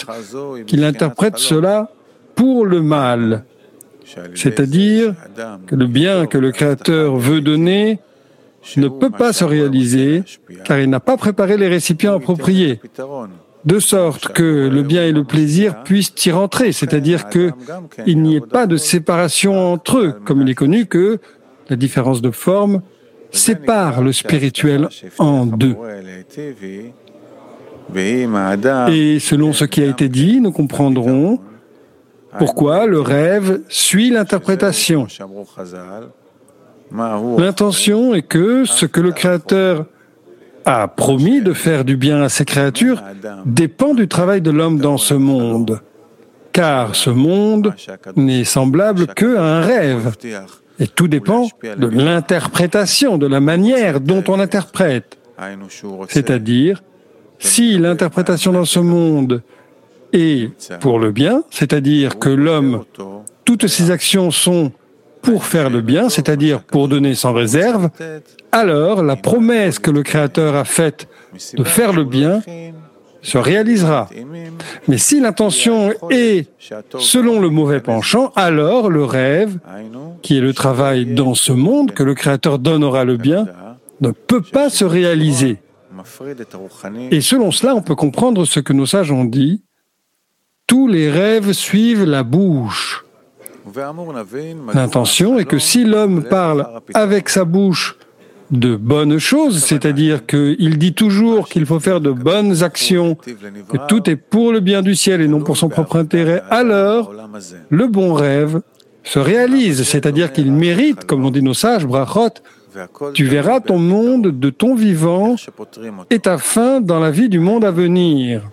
sorte qu'il interprète cela pour le mal, c'est-à-dire que le bien que le Créateur veut donner ne peut pas se réaliser car il n'a pas préparé les récipients appropriés, de sorte que le bien et le plaisir puissent y rentrer, c'est-à-dire qu'il n'y ait pas de séparation entre eux, comme il est connu que la différence de forme sépare le spirituel en deux. Et selon ce qui a été dit, nous comprendrons pourquoi le rêve suit l'interprétation. L'intention est que ce que le Créateur a promis de faire du bien à ses créatures dépend du travail de l'homme dans ce monde, car ce monde n'est semblable qu'à un rêve, et tout dépend de l'interprétation, de la manière dont on interprète. C'est-à-dire, si l'interprétation dans ce monde est pour le bien, c'est-à-dire que l'homme, toutes ses actions sont pour faire le bien, c'est-à-dire pour donner sans réserve, alors la promesse que le Créateur a faite de faire le bien se réalisera. Mais si l'intention est selon le mauvais penchant, alors le rêve, qui est le travail dans ce monde que le Créateur donnera le bien, ne peut pas se réaliser. Et selon cela, on peut comprendre ce que nos sages ont dit. Tous les rêves suivent la bouche. L'intention est que si l'homme parle avec sa bouche de bonnes choses, c'est-à-dire qu'il dit toujours qu'il faut faire de bonnes actions, que tout est pour le bien du ciel et non pour son propre intérêt, alors le bon rêve se réalise, c'est-à-dire qu'il mérite, comme l'ont dit nos sages, brachot, tu verras ton monde de ton vivant et ta fin dans la vie du monde à venir.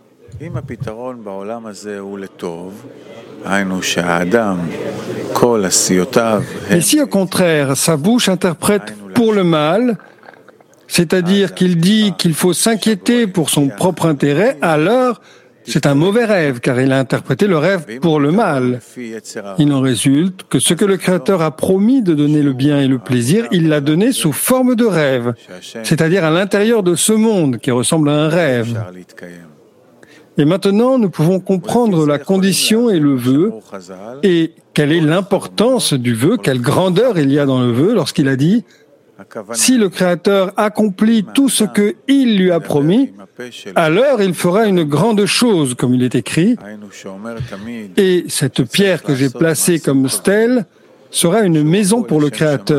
Et si au contraire sa bouche interprète pour le mal, c'est-à-dire qu'il dit qu'il faut s'inquiéter pour son propre intérêt, alors c'est un mauvais rêve, car il a interprété le rêve pour le mal. Il en résulte que ce que le Créateur a promis de donner le bien et le plaisir, il l'a donné sous forme de rêve, c'est-à-dire à l'intérieur de ce monde qui ressemble à un rêve. Et maintenant, nous pouvons comprendre la condition et le vœu, et quelle est l'importance du vœu, quelle grandeur il y a dans le vœu lorsqu'il a dit « Si le Créateur accomplit tout ce qu'il lui a promis, alors il fera une grande chose, comme il est écrit, et cette pierre que j'ai placée comme stèle sera une maison pour le Créateur. »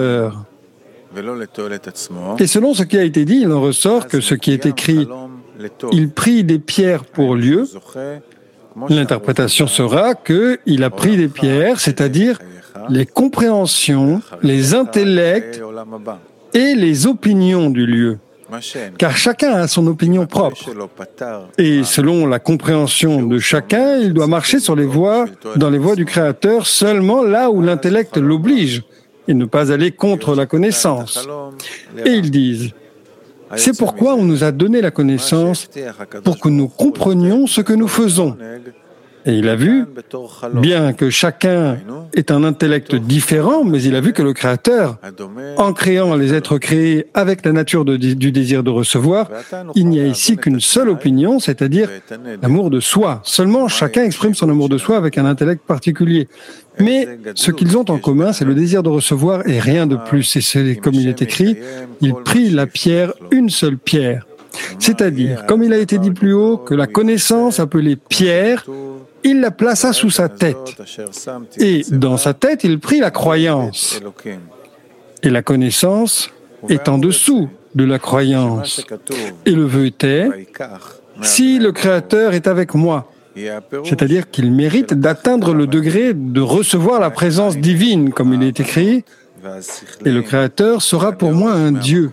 Et selon ce qui a été dit, il en ressort que ce qui est écrit « Il prit des pierres pour lieu », l'interprétation sera qu'il a pris des pierres, c'est-à-dire les compréhensions, les intellects et les opinions du lieu. Car chacun a son opinion propre. Et selon la compréhension de chacun, il doit marcher dans les voies du Créateur seulement là où l'intellect l'oblige et ne pas aller contre la connaissance. Et ils disent, c'est pourquoi on nous a donné la connaissance pour que nous comprenions ce que nous faisons. Et il a vu, bien que chacun ait un intellect différent, mais il a vu que le Créateur, en créant les êtres créés avec la nature du désir de recevoir, il n'y a ici qu'une seule opinion, c'est-à-dire l'amour de soi. Seulement, chacun exprime son amour de soi avec un intellect particulier. Mais ce qu'ils ont en commun, c'est le désir de recevoir et rien de plus. Et c'est comme il est écrit, il prit la pierre, une seule pierre. C'est-à-dire, comme il a été dit plus haut, que la connaissance appelée pierre, il la plaça sous sa tête. Et dans sa tête, il prit la croyance. Et la connaissance est en dessous de la croyance. Et le vœu était, si le Créateur est avec moi, c'est-à-dire qu'il mérite d'atteindre le degré de recevoir la présence divine, comme il est écrit, et le Créateur sera pour moi un Dieu.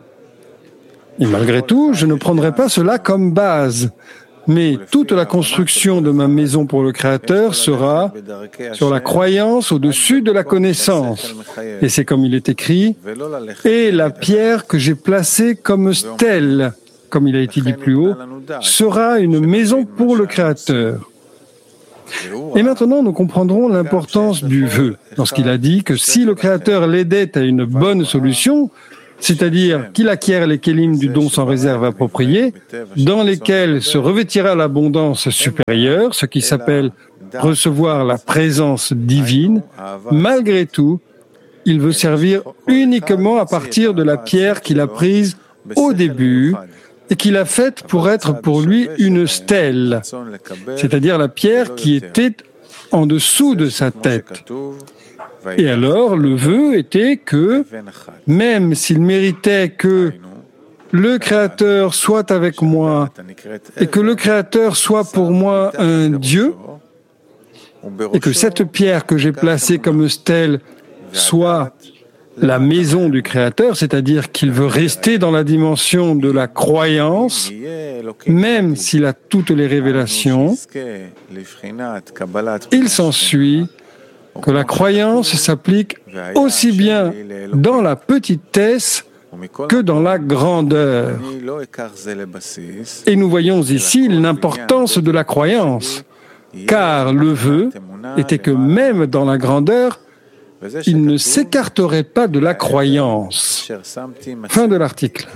Et malgré tout, je ne prendrai pas cela comme base, mais toute la construction de ma maison pour le Créateur sera sur la croyance au-dessus de la connaissance. Et c'est comme il est écrit, et la pierre que j'ai placée comme stèle, comme il a été dit plus haut, sera une maison pour le Créateur. Et maintenant, nous comprendrons l'importance du vœu, lorsqu'il a dit que si le Créateur l'aidait à une bonne solution, c'est-à-dire qu'il acquiert les kélim du don sans réserve approprié, dans lesquels se revêtira l'abondance supérieure, ce qui s'appelle recevoir la présence divine, malgré tout, il veut servir uniquement à partir de la pierre qu'il a prise au début et qu'il a faite pour être pour lui une stèle, c'est-à-dire la pierre qui était en dessous de sa tête. Et alors, le vœu était que, même s'il méritait que le Créateur soit avec moi et que le Créateur soit pour moi un Dieu, et que cette pierre que j'ai placée comme stèle soit la maison du Créateur, c'est-à-dire qu'il veut rester dans la dimension de la croyance, même s'il a toutes les révélations, il s'ensuit que la croyance s'applique aussi bien dans la petitesse que dans la grandeur. Et nous voyons ici l'importance de la croyance, car le vœu était que même dans la grandeur, il ne s'écarterait pas de la croyance. Fin de l'article.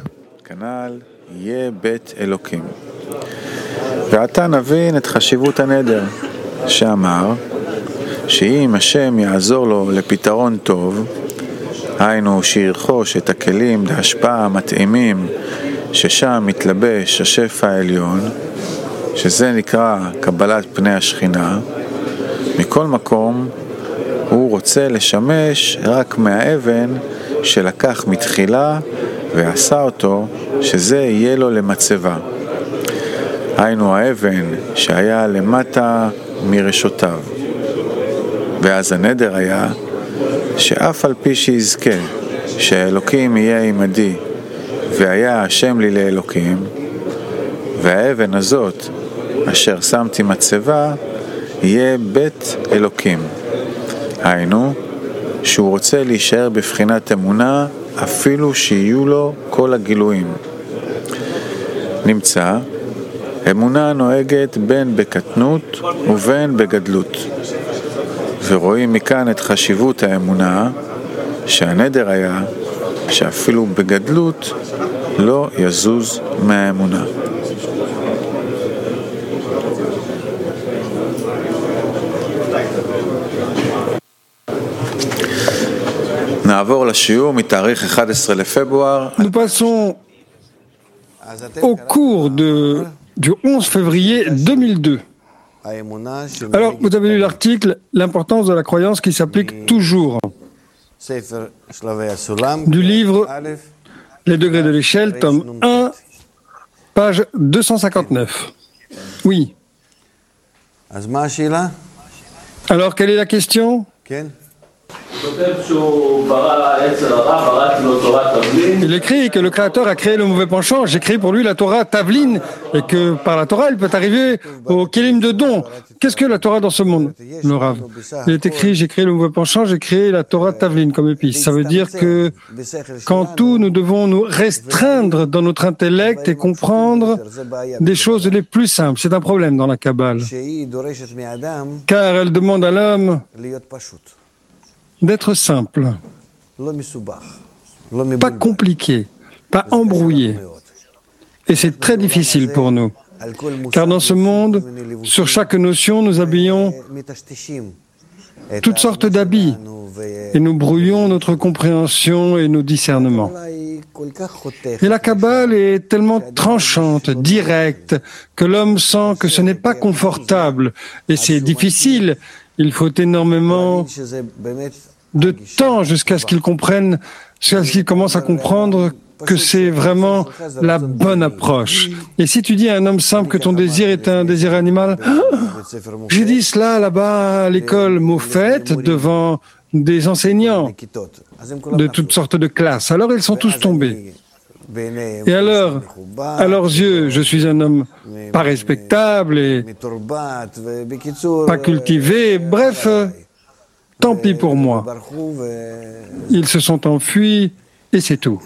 ועתה נבין את חשיבות הנדר, שאמר שאם השם יעזור לו לפתרון טוב, היינו שירכוש את הכלים להשפעה המתאימים ששם מתלבש השפע העליון, שזה נקרא קבלת פני השכינה, מכל מקום הוא רוצה לשמש רק מהאבן שלקח מתחילה ועשה אותו, שזה יהיה לו למצבה. היינו האבן שהיה למטה מרשותיו. ואז הנדר היה שאף על פי שיזכה שהאלוקים יהיה עמדי והיה השם לי לאלוקים, והאבן הזאת אשר שמתי מצבה יהיה בית אלוקים. היינו שהוא רוצה להישאר בבחינת אמונה אפילו שיהיו לו כל הגילויים. נמצא אמונה נוהגת בין בקטנות ובין בגדלות, ורואים מכאן את חשיבות האמונה, שהנדר היה שאפילו בגדלות לא יזוז מהאמונה. נעבור לשיעור מתאריך 11 לפברואר. Nous passons au cours du 11 février 2002. Alors, vous avez lu l'article « L'importance de la croyance qui s'applique toujours » du livre « Les degrés de l'échelle », tome 1, page 259. Oui. Alors, quelle est la question ? Il écrit que le Créateur a créé le mauvais penchant. J'ai créé pour lui la Torah Tavlin, et que par la Torah, il peut arriver au Kélim de don. Qu'est-ce que la Torah dans ce monde, le Rav? Il est écrit, j'ai créé le mauvais penchant, j'ai créé la Torah Tavlin comme épice. Ça veut dire que, qu'en tout, nous devons nous restreindre dans notre intellect et comprendre des choses les plus simples. C'est un problème dans la Kabbale, car elle demande à l'homme d'être simple, pas compliqué, pas embrouillé. Et c'est très difficile pour nous, car dans ce monde, sur chaque notion, nous habillons toutes sortes d'habits et nous brouillons notre compréhension et nos discernements. Et la Kabbale est tellement tranchante, directe, que l'homme sent que ce n'est pas confortable et c'est difficile. Il faut énormément de temps jusqu'à ce qu'il comprenne, jusqu'à ce qu'il commence à comprendre que c'est vraiment la bonne approche. Et si tu dis à un homme simple que ton désir est un désir animal, j'ai dit cela là-bas à l'école Moffett devant des enseignants de toutes sortes de classes. Alors ils sont tous tombés. Et alors, à leurs yeux, je suis un homme pas respectable et pas cultivé. Bref, tant pis pour moi. Ils se sont enfuis et c'est tout.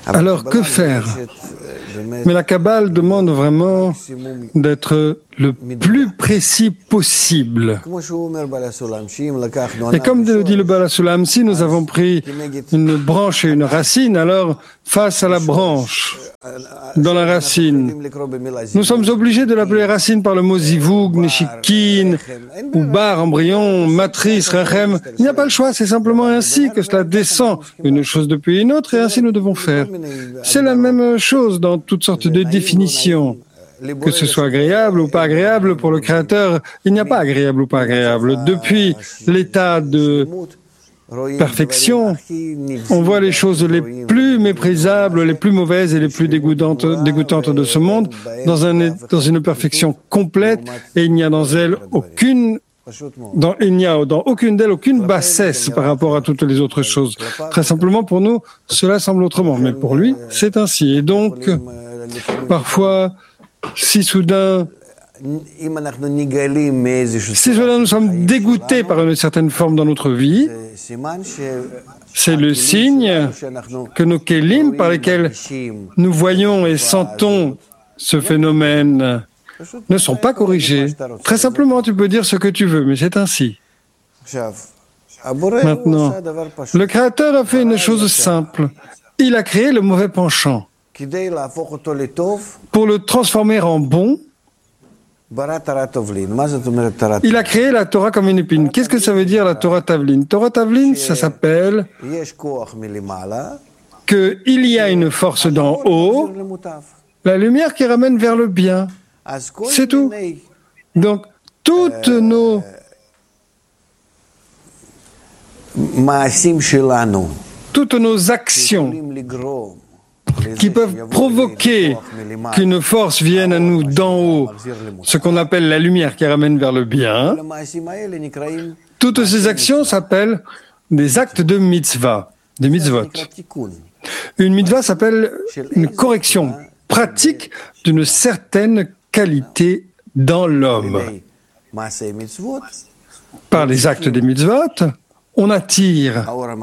Alors, que faire? Mais la Kabbale demande vraiment d'être le plus précis possible. Et comme le dit le Baal HaSulam, si nous avons pris une branche et une racine, alors face à la branche, dans la racine, nous sommes obligés de l'appeler racine par le mot zivug, neshikin, ou bar, embryon, matrice, rechem. Il n'y a pas le choix, c'est simplement ainsi que cela descend une chose depuis une autre, et ainsi nous devons faire. C'est la même chose dans toutes sortes de définitions. Que ce soit agréable ou pas agréable pour le Créateur, il n'y a pas agréable ou pas agréable. Depuis l'état de perfection, on voit les choses les plus méprisables, les plus mauvaises et les plus dégoûtantes de ce monde dans une perfection complète, et il n'y a dans aucune d'elle aucune bassesse par rapport à toutes les autres choses. Très simplement, pour nous, cela semble autrement, mais pour lui, c'est ainsi. Et donc, parfois, si soudain nous sommes dégoûtés par une certaine forme dans notre vie, c'est le signe que nos kélim par lesquels nous voyons et sentons ce phénomène ne sont pas corrigés. Très simplement, tu peux dire ce que tu veux, mais c'est ainsi. Maintenant, le Créateur a fait une chose simple. Il a créé le mauvais penchant. Pour le transformer en bon, il a créé la Torah comme une épine. Qu'est-ce que ça veut dire la Torah Tavlin? Torah Tavlin, ça s'appelle qu'il y a une force d'en haut, la lumière qui ramène vers le bien. C'est tout. Donc, toutes nos actions qui peuvent provoquer qu'une force vienne à nous d'en haut, ce qu'on appelle la lumière qui ramène vers le bien, toutes ces actions s'appellent des actes de mitzvah, des mitzvot. Une mitzvah s'appelle une correction pratique d'une certaine qualité dans l'homme. Par les actes des mitzvot, on attire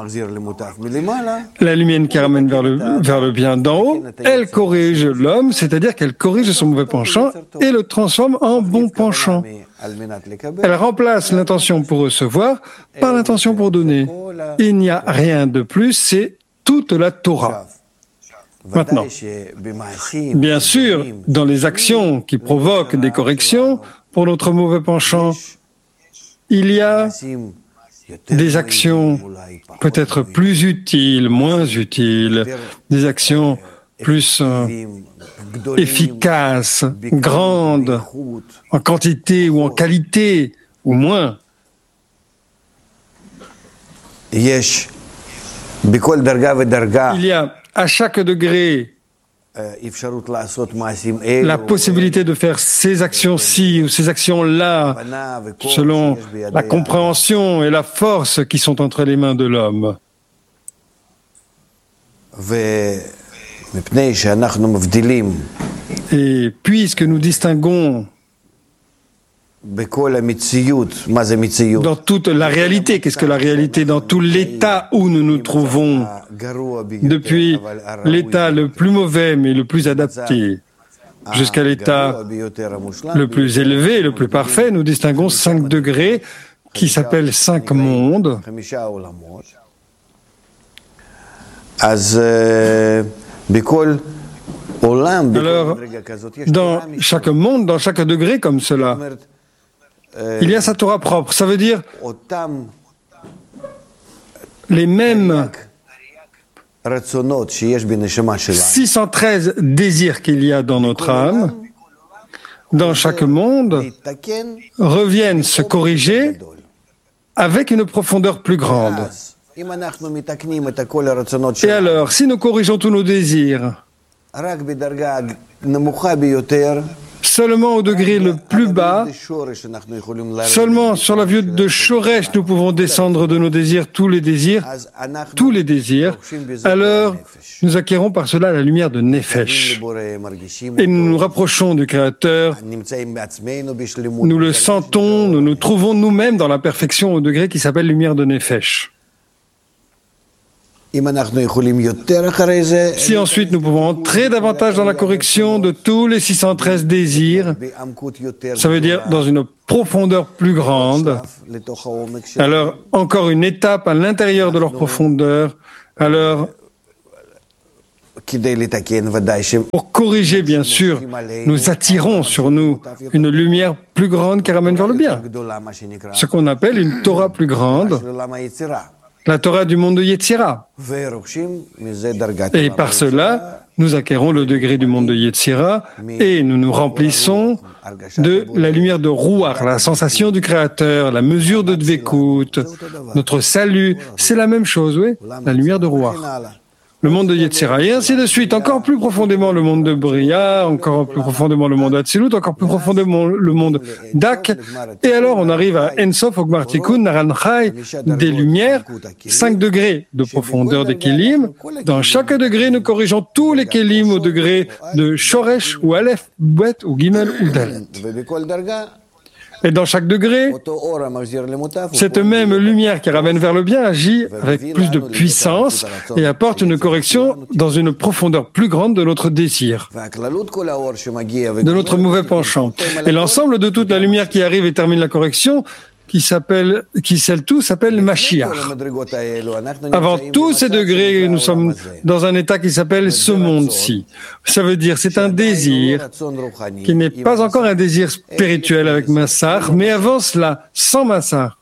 la lumière qui ramène vers le bien d'en haut, elle corrige l'homme, c'est-à-dire qu'elle corrige son mauvais penchant et le transforme en bon penchant. Elle remplace l'intention pour recevoir par l'intention pour donner. Il n'y a rien de plus, c'est toute la Torah. Maintenant, bien sûr, dans les actions qui provoquent des corrections pour notre mauvais penchant, il y a des actions peut-être plus utiles, moins utiles, des actions plus efficaces, grandes, en quantité ou en qualité, ou moins. Il y a à chaque degré la possibilité de faire ces actions-ci ou ces actions-là selon la compréhension et la force qui sont entre les mains de l'homme. Et puisque nous distinguons dans toute la réalité, qu'est-ce que la réalité? Dans tout l'état où nous nous trouvons, depuis l'état le plus mauvais mais le plus adapté, jusqu'à l'état le plus élevé, le plus parfait, nous distinguons 5 degrés qui s'appellent 5 mondes. Alors, dans chaque monde, dans chaque degré comme cela, il y a sa Torah propre. Ça veut dire les mêmes 613 désirs qu'il y a dans notre âme, dans chaque monde, reviennent se corriger avec une profondeur plus grande. Et alors, si nous corrigeons tous nos désirs, seulement au degré le plus bas, seulement sur la vue de Shoresh, nous pouvons descendre de nos désirs, tous les désirs, alors nous acquérons par cela la lumière de Nefesh. Et nous nous rapprochons du Créateur, nous le sentons, nous nous trouvons nous-mêmes dans la perfection au degré qui s'appelle lumière de Nefesh. Si ensuite nous pouvons entrer davantage dans la correction de tous les 613 désirs, ça veut dire dans une profondeur plus grande, alors encore une étape à l'intérieur de leur profondeur, alors pour corriger, bien sûr, nous attirons sur nous une lumière plus grande qui ramène vers le bien, ce qu'on appelle une Torah plus grande, la Torah du monde de Yetzira. Et par cela, nous acquérons le degré du monde de Yetzira et nous nous remplissons de la lumière de Ruach, la sensation du Créateur, la mesure de Dvekut, notre salut. C'est la même chose, oui, la lumière de Ruach. Le monde de Yetzira, et ainsi de suite, encore plus profondément le monde de Bria, encore plus profondément le monde d'Atsilut, encore plus profondément le monde d'Ak, et alors on arrive à Ensof, Ogmar Tikkun, Naranchai, des lumières, 5 degrés de profondeur des Kélim. Dans chaque degré, nous corrigeons tous les Kélim au degré de Shoresh, ou Aleph, Bet, ou Gimel, ou Dalet. Et dans chaque degré, cette même lumière qui ramène vers le bien agit avec plus de puissance et apporte une correction dans une profondeur plus grande de notre désir, de notre mauvais penchant. Et l'ensemble de toute la lumière qui arrive et termine la correction, qui s'appelle Mashiach. Avant tous ces degrés, nous sommes dans un état qui s'appelle ce monde-ci. Ça veut dire, c'est un désir qui n'est pas encore un désir spirituel avec Massar, mais avant cela, sans Massar.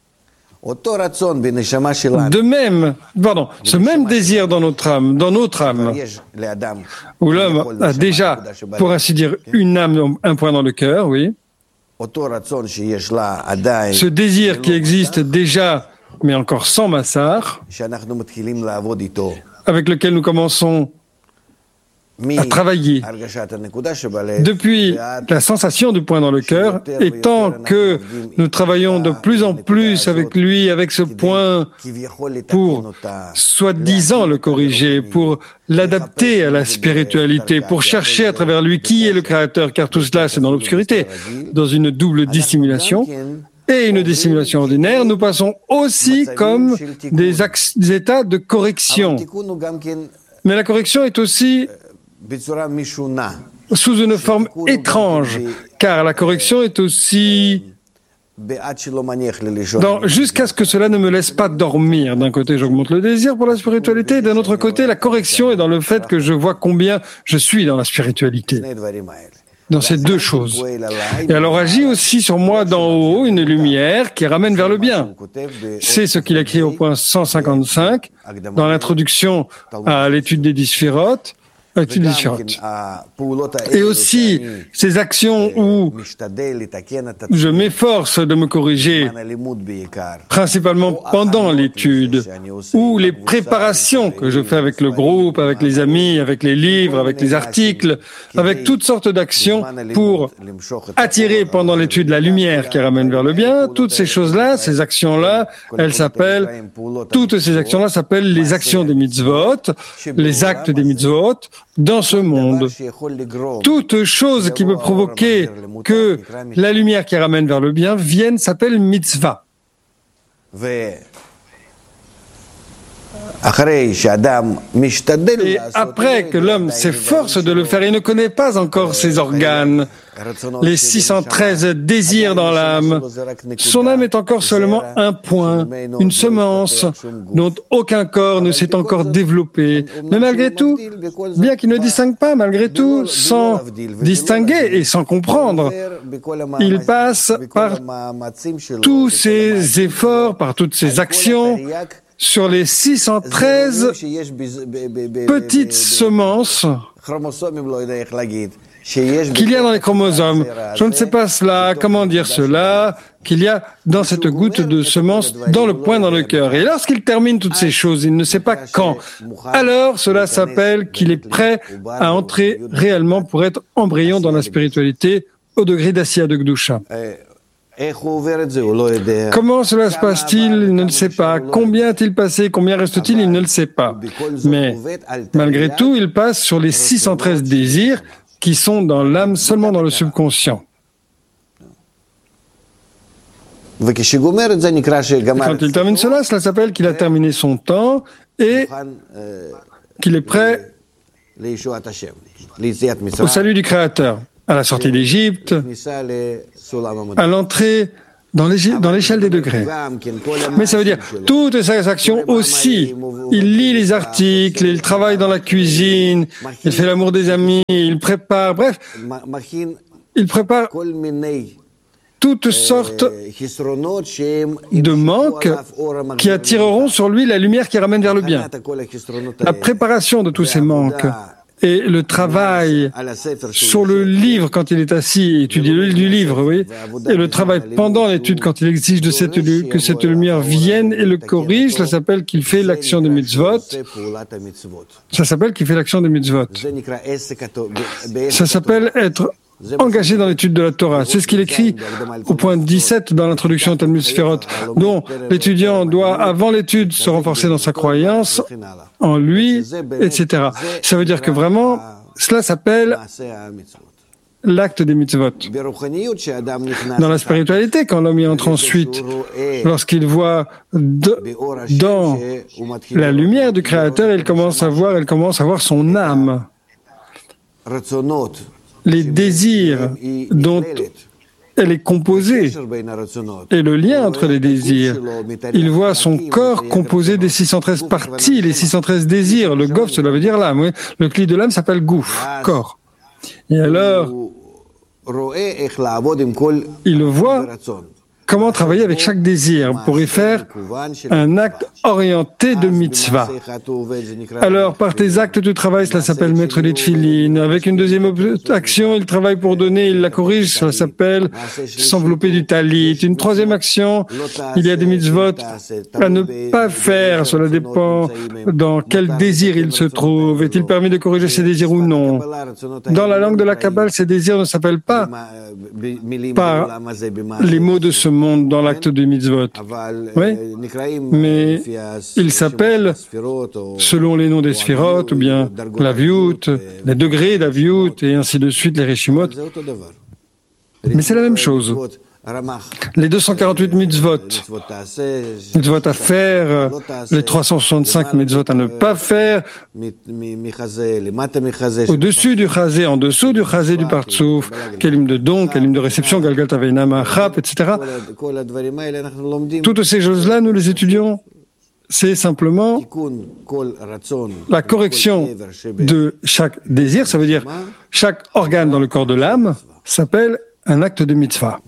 De même, ce même désir dans notre âme, où l'homme a déjà, pour ainsi dire, une âme, un point dans le cœur, oui. Ce désir qui existe déjà, mais encore sans Massar, avec lequel nous commençons à travailler depuis la sensation du point dans le cœur, et tant que nous travaillons de plus en plus avec lui, avec ce point, pour soi-disant le corriger, pour l'adapter à la spiritualité, pour chercher à travers lui qui est le Créateur, car tout cela c'est dans l'obscurité, dans une double dissimulation, et une dissimulation ordinaire, nous passons aussi comme des états de correction. Mais la correction est aussi sous une forme étrange, car la correction est aussi jusqu'à ce que cela ne me laisse pas dormir. D'un côté, j'augmente le désir pour la spiritualité, et d'un autre côté, la correction est dans le fait que je vois combien je suis dans la spiritualité. Dans ces deux choses. Et alors agit aussi sur moi d'en haut une lumière qui ramène vers le bien. C'est ce qu'il écrit au point 155, dans l'introduction à l'étude des 10 sphirotes. Et aussi ces actions où je m'efforce de me corriger, principalement pendant l'étude, ou les préparations que je fais avec le groupe, avec les amis, avec les livres, avec les articles, avec toutes sortes d'actions pour attirer pendant l'étude la lumière qui ramène vers le bien. Toutes ces choses-là, ces actions-là, toutes ces actions-là s'appellent les actions des mitzvot, les actes des mitzvot, dans ce monde. Toute chose qui me provoquait que la lumière qui ramène vers le bien vienne s'appelle mitzvah. Et après que l'homme s'efforce de le faire, il ne connaît pas encore ses organes, les 613 désirs dans l'âme. Son âme est encore seulement un point, une semence, dont aucun corps ne s'est encore développé. Mais malgré tout, bien qu'il ne distingue pas, malgré tout, sans distinguer et sans comprendre, il passe par tous ses efforts, par toutes ses actions, sur les 613 petites semences qu'il y a dans les chromosomes. Je ne sais pas cela, comment dire cela, qu'il y a dans cette goutte de semence dans le point dans le cœur. Et lorsqu'il termine toutes ces choses, il ne sait pas quand. Alors cela s'appelle qu'il est prêt à entrer réellement pour être embryon dans la spiritualité au degré d'Asiya de Gdusha. Comment cela se passe-t-il? Il ne le sait pas. Combien a-t-il passé? Combien reste-t-il? Il ne le sait pas. Mais malgré tout, il passe sur les 613 désirs qui sont dans l'âme, seulement dans le subconscient. Quand il termine cela s'appelle qu'il a terminé son temps et qu'il est prêt au salut du Créateur, à la sortie d'Égypte, à l'entrée dans l'échelle des degrés. Mais ça veut dire, toutes ces actions aussi, il lit les articles, il travaille dans la cuisine, il fait l'amour des amis, il prépare, bref, il prépare toutes sortes de manques qui attireront sur lui la lumière qui ramène vers le bien. La préparation de tous ces manques et le travail sur le livre quand il est assis, étudier du livre, oui, et le travail pendant l'étude quand il exige que cette lumière vienne et le corrige, ça s'appelle qu'il fait l'action de mitzvot. Ça s'appelle qu'il fait l'action de mitzvot. Ça s'appelle être engagé dans l'étude de la Torah. C'est ce qu'il écrit au point 17 dans l'introduction au Talmud Sefirot, dont l'étudiant doit, avant l'étude, se renforcer dans sa croyance en lui, etc. Ça veut dire que vraiment, cela s'appelle l'acte des mitzvot. Dans la spiritualité, quand l'homme y entre ensuite, lorsqu'il voit dans la lumière du Créateur, il commence à voir son âme. Les désirs dont elle est composée et le lien entre les désirs. Il voit son corps composé des 613 parties, les 613 désirs. Le gof, cela veut dire l'âme. Oui. Le cli de l'âme s'appelle gouf, corps. Et alors, il voit comment travailler avec chaque désir pour y faire un acte orienté de mitzvah. Alors, par tes actes de travail, cela s'appelle mettre les tefilines. Avec une deuxième action, il travaille pour donner, il la corrige, cela s'appelle s'envelopper du talit. Une troisième action, il y a des mitzvot à ne pas faire. Cela dépend dans quel désir il se trouve. Est-il permis de corriger ses désirs ou non? Dans la langue de la Kabbale, ces désirs ne s'appellent pas par les mots de ce monde dans l'acte de mitzvot. Oui, mais il s'appelle selon les noms des Sphirot, ou bien l'Aviout, les degrés d'Aviout, et ainsi de suite, les Rishimot. Mais c'est la même chose. Les 248 mitzvot à faire, les 365 mitzvot à ne pas faire, au-dessus du chazé, en dessous du chazé du partsouf, kelim de don, kelim de réception, galgal taveina machap, etc. Toutes ces choses-là, nous les étudions. C'est simplement la correction de chaque désir, ça veut dire chaque organe dans le corps de l'âme s'appelle un acte de mitzvah.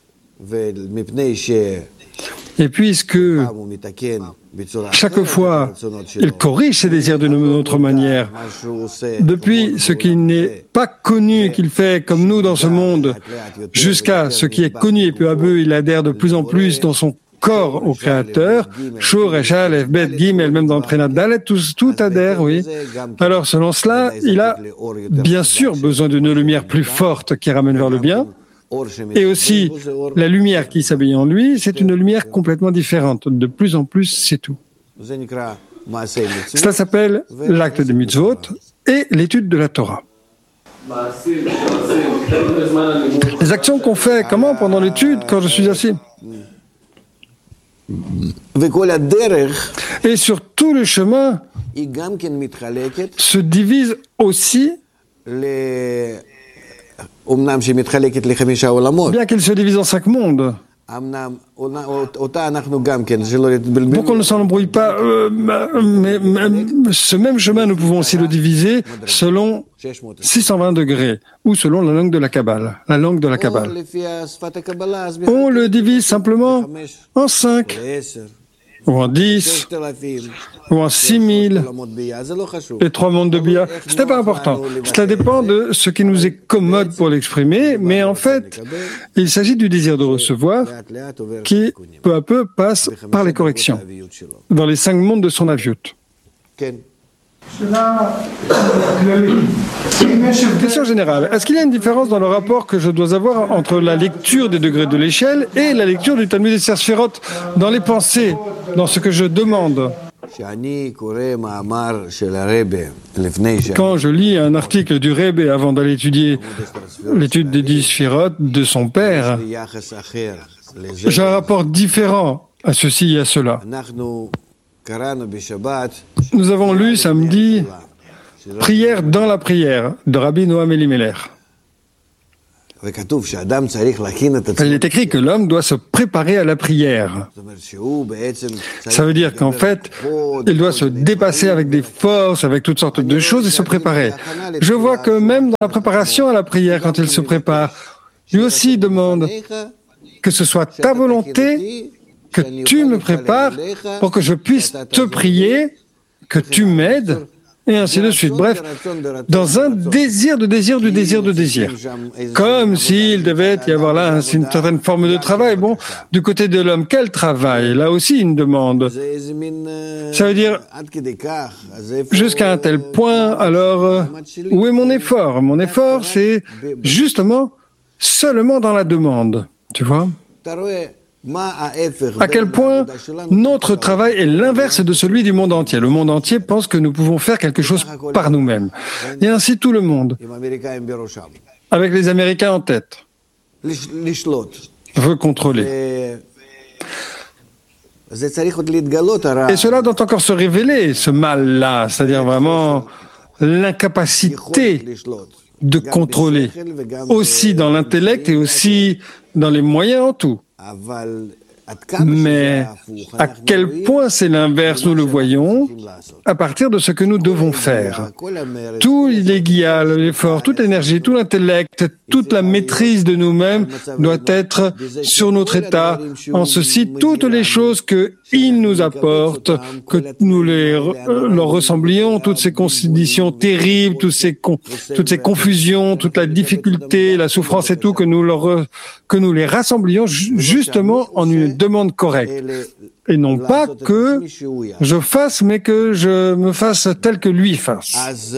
Et puisque chaque fois il corrige ses désirs d'une autre manière, depuis ce qui n'est pas connu qu'il fait comme nous dans ce monde, jusqu'à ce qui est connu et peu à peu il adhère de plus en plus dans son corps au Créateur, Shur, Eshal, Efbet, Gimel, même dans le Prénat Dalet, tout adhère, oui. Alors selon cela, il a bien sûr besoin d'une lumière plus forte qui ramène vers le bien. Et aussi, la lumière qui s'habille en lui, c'est une lumière complètement différente. De plus en plus, c'est tout. Cela s'appelle l'acte des mitzvot et l'étude de la Torah. Les actions qu'on fait, comment pendant l'étude, quand je suis assis? Et sur tout le chemin, se divise aussi, bien qu'il se divise en 5 mondes. Pour qu'on ne s'en embrouille pas, mais ce même chemin, nous pouvons aussi le diviser selon 620 degrés, ou selon la langue de la Kabbale. La langue de la Kabbale. On le divise simplement en 5, ou en 10, ou en 6000, et 3 mondes de Bia. Ce n'est pas important. Cela dépend de ce qui nous est commode pour l'exprimer, mais en fait, il s'agit du désir de recevoir qui, peu à peu, passe par les corrections, dans les 5 mondes de son aviut. Question générale. Est-ce qu'il y a une différence dans le rapport que je dois avoir entre la lecture des degrés de l'échelle et la lecture du Talmud Esther Sefirot dans les pensées, dans ce que je demande? Quand je lis un article du Rebbe avant d'aller étudier l'étude des 10 Sefirot de son père, j'ai un rapport différent à ceci et à cela. Nous avons lu samedi « Prière dans la prière » de Rabbi Noam Elimelech. Il est écrit que l'homme doit se préparer à la prière. Ça veut dire qu'en fait, il doit se dépasser avec des forces, avec toutes sortes de choses et se préparer. Je vois que même dans la préparation à la prière, quand il se prépare, lui aussi demande que ce soit ta volonté, que tu me prépares pour que je puisse te prier, que tu m'aides, et ainsi de suite. Bref, dans un désir de désir du désir de désir. Comme s'il devait y avoir là une certaine forme de travail. Bon, du côté de l'homme, quel travail? Là aussi, une demande. Ça veut dire, jusqu'à un tel point, alors, où est mon effort? Mon effort, c'est justement seulement dans la demande. Tu vois? À quel point notre travail est l'inverse de celui du monde entier. Le monde entier pense que nous pouvons faire quelque chose par nous-mêmes. Et ainsi tout le monde, avec les Américains en tête, veut contrôler. Et cela doit encore se révéler, ce mal-là, c'est-à-dire vraiment l'incapacité de contrôler, aussi dans l'intellect et aussi dans les moyens en tout. Mais à quel point c'est l'inverse, nous le voyons à partir de ce que nous devons faire. Tout l'idéal, l'effort, toute l'énergie, tout l'intellect, toute la maîtrise de nous-mêmes doit être sur notre état. En ceci, toutes les choses qu'ils nous apportent, que nous leur ressemblions, toutes ces conditions terribles, toutes ces confusions, toute la difficulté, la souffrance et tout, que nous les rassemblions justement en une demande correcte. Et non pas que je fasse, mais que je me fasse tel que lui fasse.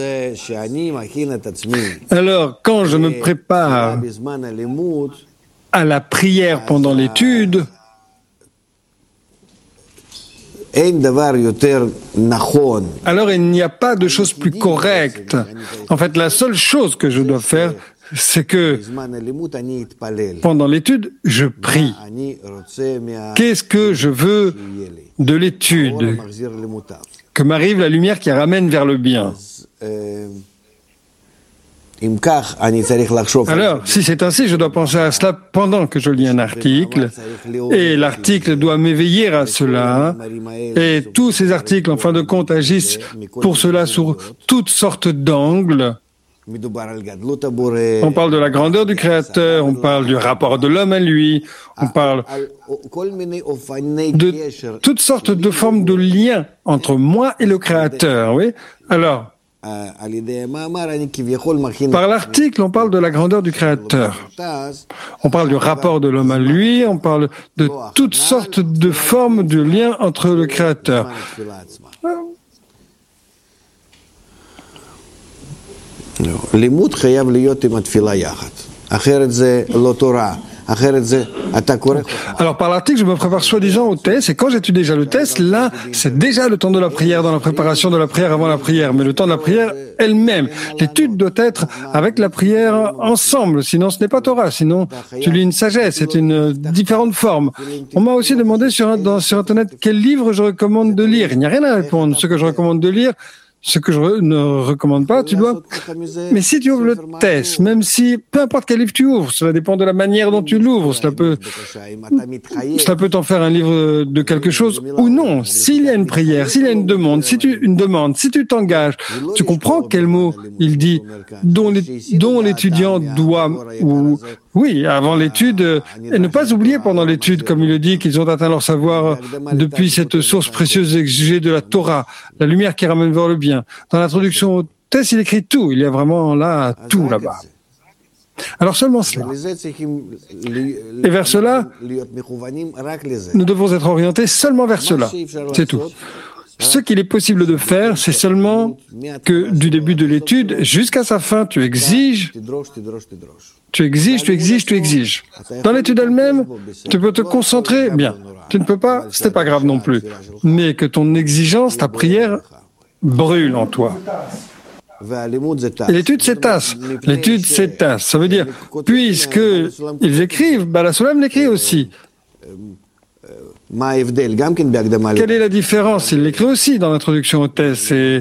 Alors, quand je me prépare à la prière pendant l'étude, alors il n'y a pas de chose plus correcte. En fait, la seule chose que je dois faire, c'est que pendant l'étude, je prie. Qu'est-ce que je veux de l'étude? Que m'arrive la lumière qui ramène vers le bien. Alors, si c'est ainsi, je dois penser à cela pendant que je lis un article, et l'article doit m'éveiller à cela, et tous ces articles, en fin de compte, agissent pour cela sur toutes sortes d'angles. On parle de la grandeur du Créateur, on parle du rapport de l'homme à lui, on parle de toutes sortes de formes de liens entre moi et le Créateur, oui. Alors, par l'article, on parle de la grandeur du Créateur. On parle du rapport de l'homme à lui, on parle de toutes sortes de formes de liens entre le Créateur. לימוד חייב להיות עם התפילה יחד. אחרת זה לא תורה. Alors par l'article, je me prépare soi-disant au test, et quand j'étudie déjà le test, là, c'est déjà le temps de la prière, dans la préparation de la prière avant la prière, mais le temps de la prière elle-même. L'étude doit être avec la prière ensemble, sinon ce n'est pas Torah, sinon tu lis une sagesse, c'est une différente forme. On m'a aussi demandé sur Internet quel livre je recommande de lire. Il n'y a rien à répondre. Ce que je recommande de lire, ce que je ne recommande pas, tu dois... Mais si tu ouvres le test, même si, peu importe quel livre tu ouvres, cela dépend de la manière dont tu l'ouvres, cela peut t'en faire un livre de quelque chose ou non. S'il y a une prière, s'il y a une demande, si tu t'engages, tu comprends quel mot il dit, dont l'étudiant doit, ou, oui, avant l'étude, et ne pas oublier pendant l'étude, comme il le dit, qu'ils ont atteint leur savoir depuis cette source précieuse exigée de la Torah, la lumière qui ramène vers le bien. Dans l'introduction au test, il écrit tout. Il y a vraiment là, tout là-bas. Alors seulement cela. Et vers cela, nous devons être orientés seulement vers cela. C'est tout. Ce qu'il est possible de faire, c'est seulement que du début de l'étude jusqu'à sa fin, tu exiges. Dans l'étude elle-même, tu peux te concentrer, bien. Tu ne peux pas, ce n'est pas grave non plus. Mais que ton exigence, ta prière, brûle en toi. Et l'étude s'étasse. Ça veut dire, puisque ils écrivent, la Solem l'écrit aussi. Quelle est la différence? Il l'écrit aussi dans l'introduction au test et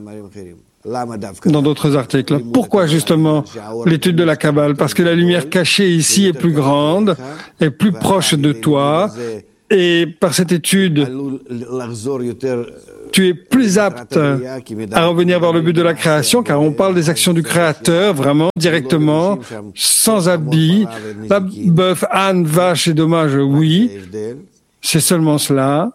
dans d'autres articles. Pourquoi justement l'étude de la Kabbale? Parce que la lumière cachée ici est plus grande, est plus proche de toi, et par cette étude, tu es plus apte à revenir vers le but de la création, car on parle des actions du Créateur, vraiment, directement, sans habit. La bœuf, âne, vache et dommage, oui, c'est seulement cela.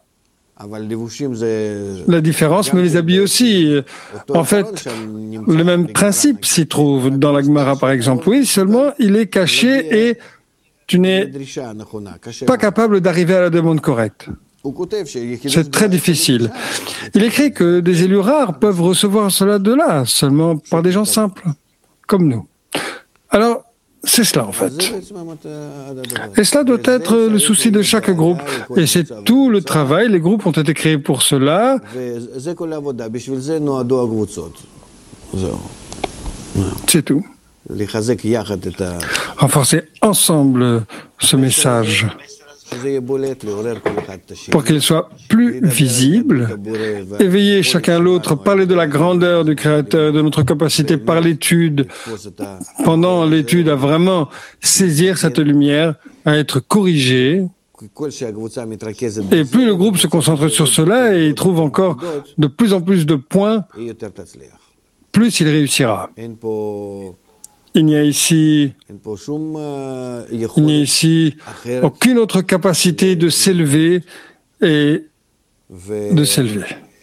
La différence, mais les habits aussi. En fait, le même principe s'y trouve dans la Gemara, par exemple. Oui, seulement il est caché et tu n'es pas capable d'arriver à la demande correcte. C'est très difficile. Il écrit que des élus rares peuvent recevoir cela de là, seulement par des gens simples, comme nous. Alors, c'est cela en fait. Et cela doit être le souci de chaque groupe. Et c'est tout le travail. Les groupes ont été créés pour cela. C'est tout. Renforcer ensemble ce message pour qu'il soit plus visible, éveiller chacun l'autre, parler de la grandeur du Créateur, de notre capacité par l'étude, pendant l'étude à vraiment saisir cette lumière, à être corrigé. Et plus le groupe se concentre sur cela et il trouve encore de plus en plus de points, plus il réussira. Il n'y a ici aucune autre capacité de s'élever et de s'élever.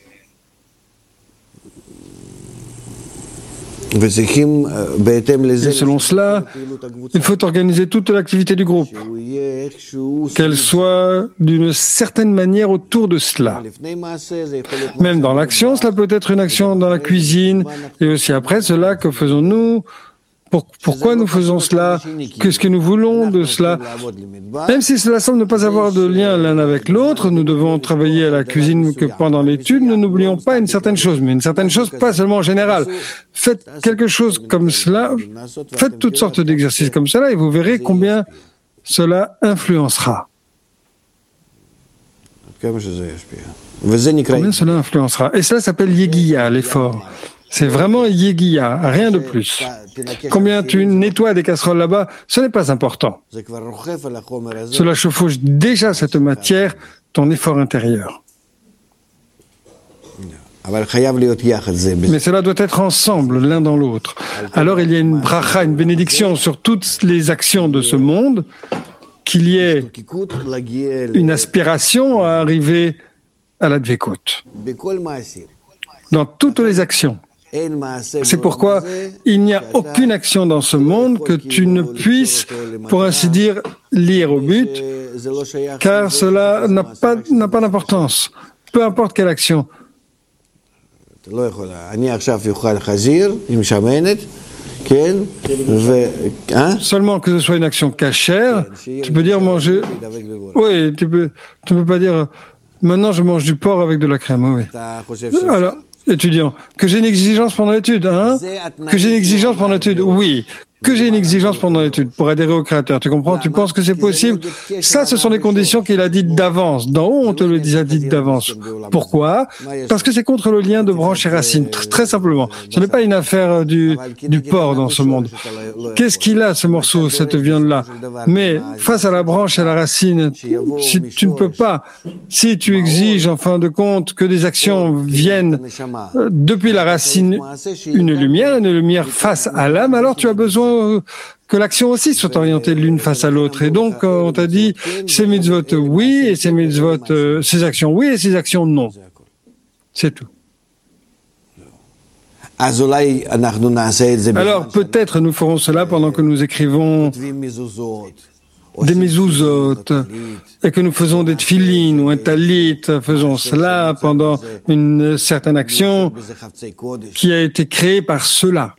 Et selon cela, il faut organiser toute l'activité du groupe, qu'elle soit d'une certaine manière autour de cela. Même dans l'action, cela peut être une action dans la cuisine, et aussi après cela, que faisons-nous? Pourquoi nous faisons cela? Qu'est-ce que nous voulons de cela? Même si cela semble ne pas avoir de lien l'un avec l'autre, nous devons travailler à la cuisine que pendant l'étude, nous n'oublions pas une certaine chose, mais une certaine chose pas seulement en général. Faites quelque chose comme cela, faites toutes sortes d'exercices comme cela et vous verrez combien cela influencera. Combien cela influencera. Et cela s'appelle Yegiya, l'effort. C'est vraiment Yegiya, rien de plus. Combien tu nettoies des casseroles là-bas, ce n'est pas important. Cela chevauche déjà cette matière, ton effort intérieur. Mais cela doit être ensemble, l'un dans l'autre. Alors il y a une bracha, une bénédiction sur toutes les actions de ce monde, qu'il y ait une aspiration à arriver à la dvekout. Dans toutes les actions. C'est pourquoi il n'y a aucune action dans ce monde que tu ne puisses, pour ainsi dire, lire au but, car cela n'a pas d'importance. Peu importe quelle action. Seulement que ce soit une action cachère, tu peux dire manger. Oui, tu peux pas dire maintenant je mange du porc avec de la crème. Oui. Alors, étudiant, que j'ai une exigence pendant l'étude, hein? Que j'ai une exigence pendant l'étude, oui. Que j'ai une exigence pendant l'étude pour adhérer au Créateur, tu comprends? Tu penses que c'est possible? Ça, ce sont les conditions qu'il a dites d'avance. D'en haut, on te le dit d'avance. Pourquoi? Parce que c'est contre le lien de branche et racine, très simplement. Ce n'est pas une affaire du porc dans ce monde. Qu'est-ce qu'il a, ce morceau, cette viande-là? Mais face à la branche et à la racine, si tu ne peux pas, si tu exiges, en fin de compte, que des actions viennent depuis la racine, une lumière face à l'âme, alors tu as besoin que l'action aussi soit orientée l'une face à l'autre. Et donc, on t'a dit, ces mitzvot oui, et ces mitzvot, ces actions oui, et ces actions non. C'est tout. Alors, peut-être nous ferons cela pendant que nous écrivons des mezuzot, et que nous faisons des tfilines ou un talit, faisons cela pendant une certaine action qui a été créée par cela.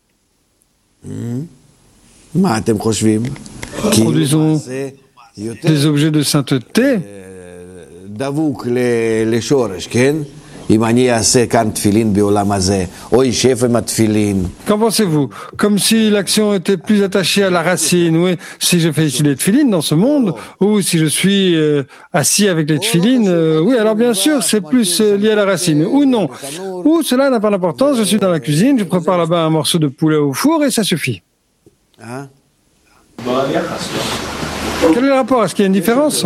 Produisons des objets de sainteté Qu'en pensez-vous? Comme si l'action était plus attachée à la racine, oui. Si je fais ici les tefilines dans ce monde, ou si je suis assis avec les tefilines, oui, alors bien sûr, c'est plus lié à la racine. Ou non. Ou cela n'a pas d'importance, je suis dans la cuisine, je prépare là-bas un morceau de poulet au four et ça suffit. Quel est le rapport? Est-ce qu'il y a une différence?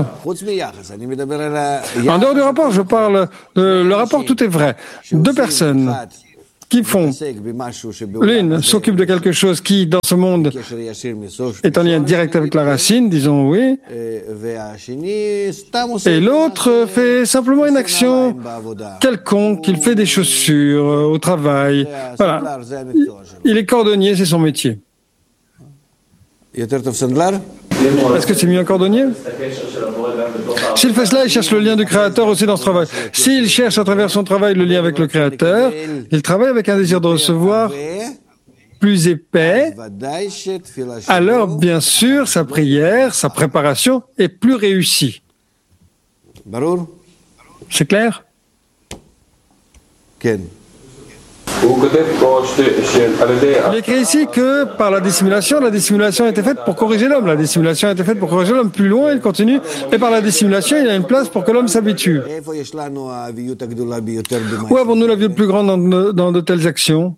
En dehors du rapport, je parle le rapport, tout est vrai. Deux personnes qui font, l'une s'occupe de quelque chose qui, dans ce monde, est en lien direct avec la racine, disons oui, et l'autre fait simplement une action quelconque, il fait des chaussures au travail. Voilà. Il est cordonnier, c'est son métier. Est-ce que c'est mieux un cordonnier? S'il fait cela, il cherche le lien du Créateur aussi dans ce travail. S'il cherche à travers son travail le lien avec le Créateur, il travaille avec un désir de recevoir plus épais, alors bien sûr sa prière, sa préparation est plus réussie. C'est clair? Il écrit ici que par la dissimulation a été faite pour corriger l'homme. La dissimulation a été faite pour corriger l'homme. Plus loin, il continue. Et par la dissimulation, il y a une place pour que l'homme s'habitue. Où avons-nous la vie plus grande dans de telles actions?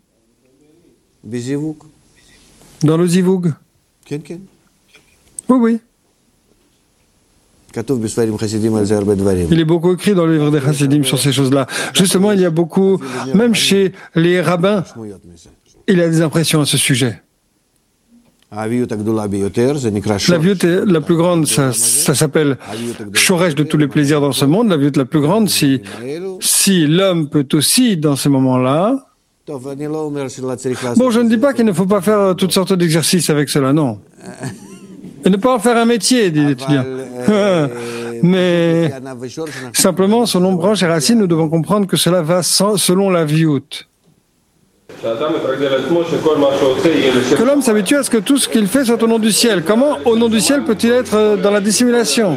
Dans le zivug. Oui, oui. Il est beaucoup écrit dans le livre des Chassidim sur ces choses-là. Justement, il y a beaucoup, même chez les rabbins, il y a des impressions à ce sujet. La viout la plus grande, ça s'appelle Shoresh de tous les plaisirs dans ce monde. La viout la plus grande, si l'homme peut aussi, dans ces moments-là. Bon, je ne dis pas qu'il ne faut pas faire toutes sortes d'exercices avec cela, non. Et ne pas en faire un métier, dit l'étudiant. Mais simplement, selon branche et racine, nous devons comprendre que cela va selon la viout. Que l'homme s'habitue à ce que tout ce qu'il fait soit au nom du ciel. Comment, au nom du ciel, peut-il être dans la dissimulation?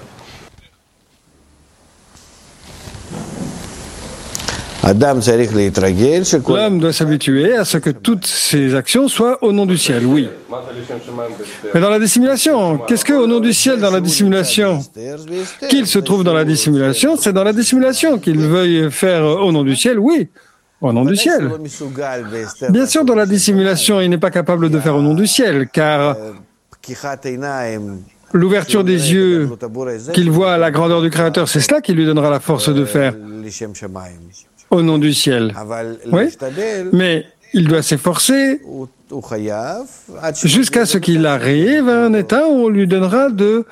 L'homme doit s'habituer à ce que toutes ses actions soient au nom du ciel, oui. Mais dans la dissimulation, qu'est-ce que au nom du ciel dans la dissimulation? Qu'il se trouve dans la dissimulation, c'est dans la dissimulation qu'il veuille faire au nom du ciel, oui. Au nom du ciel. Bien sûr, dans la dissimulation, il n'est pas capable de faire au nom du ciel, car l'ouverture des yeux qu'il voit à la grandeur du Créateur, c'est cela qui lui donnera la force de faire au nom du ciel. Oui, mais il doit s'efforcer jusqu'à ce qu'il arrive à un état où on lui donnera de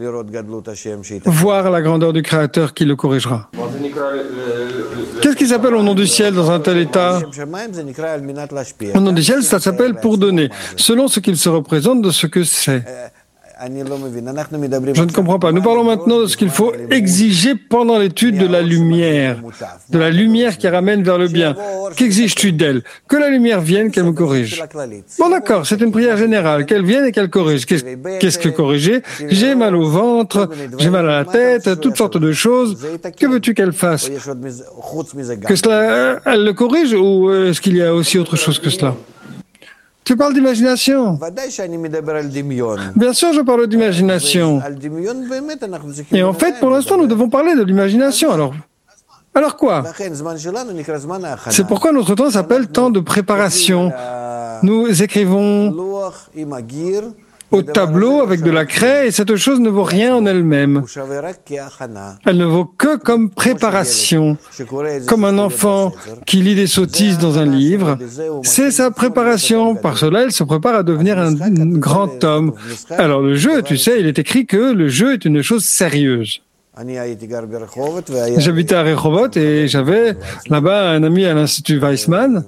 voir la grandeur du Créateur qui le corrigera. Qu'est-ce qui s'appelle au nom du ciel dans un tel état? Au nom du ciel, ça s'appelle pour donner, selon ce qu'il se représente de ce que c'est. Je ne comprends pas. Nous parlons maintenant de ce qu'il faut exiger pendant l'étude de la lumière qui ramène vers le bien. Qu'exiges-tu d'elle? Que la lumière vienne, qu'elle me corrige. Bon d'accord, c'est une prière générale, qu'elle vienne et qu'elle corrige. Qu'est-ce que corriger? J'ai mal au ventre, j'ai mal à la tête, toutes sortes de choses. Que veux-tu qu'elle fasse? Que cela, elle le corrige ou est-ce qu'il y a aussi autre chose que cela? Tu parles d'imagination. Bien sûr, je parle d'imagination. Et en fait, pour l'instant, nous devons parler de l'imagination. Alors quoi? C'est pourquoi notre temps s'appelle temps de préparation. Nous écrivons au tableau avec de la craie et cette chose ne vaut rien en elle-même. Elle ne vaut que comme préparation. Comme un enfant qui lit des sottises dans un livre, c'est sa préparation. Par cela, il se prépare à devenir un grand homme. Alors le jeu, tu sais, il est écrit que le jeu est une chose sérieuse. J'habitais à Rehovot et j'avais là-bas un ami à l'Institut Weizmann